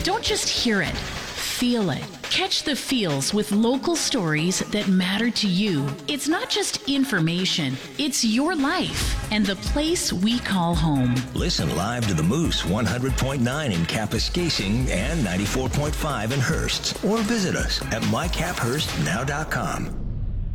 Don't just hear it, feel it. Catch the feels with local stories that matter to you. It's not just information, it's your life and the place we call home. Listen live to the Moose 100.9 in Kapuskasing and 94.5 in Hearst, or visit us at mycaphurstnow.com.